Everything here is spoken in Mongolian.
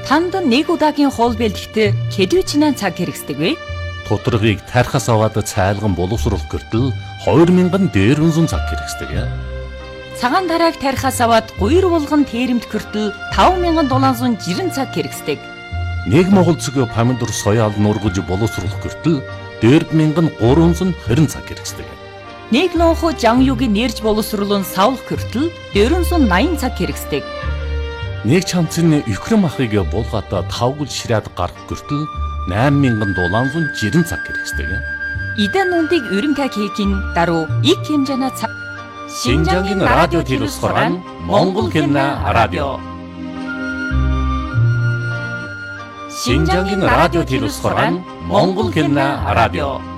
Танд нэг удаагийн хоол бэлтгэхэд хэдвэ цаг хэрэгсдэг вэ? Тодорхойг тархаас аваад цайлган боловсруулах гэртэл 2000 дээрвэн цаг хэрэгсдэг. Цагаан тарааг тархаас аваад гуйр булган тэрэмт гэртэл 5760 цаг хэрэгсдэг. Нэг монгол цэг помидор соёал нургаж боловсруулах гэртэл 4320 цаг хэрэгсдэг. Нэг лонхо жангюгийн нэрж боловсруулан савлах гэртэл 480 цаг хэрэгсдэг. Нэг чамцын Украин махыг булгаад 5 гүл ширээд гарах гэртэл 8760 цаг хэрэгсдэг. Идэн нүндийг өрөнгө хийхин даруй их хэмжээний цаг. Шинжангийн радио телевизээр Монгол хэлний радио. Шинжангийн радио телевизээр Монгол хэлний радио.